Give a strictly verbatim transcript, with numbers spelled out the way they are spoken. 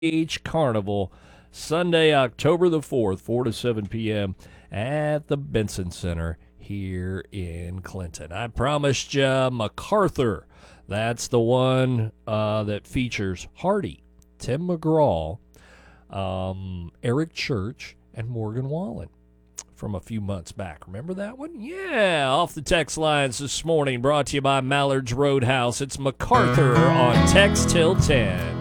Beach Carnival, Sunday, October the fourth, four to seven p.m. at the Benson Center here in Clinton. I promised you MacArthur. That's the one uh, that features Hardy, Tim McGraw, um, Eric Church, and Morgan Wallen from a few months back. Remember that one? Yeah, off the text lines this morning, brought to you by Mallard's Roadhouse. It's MacArthur on Text Till ten.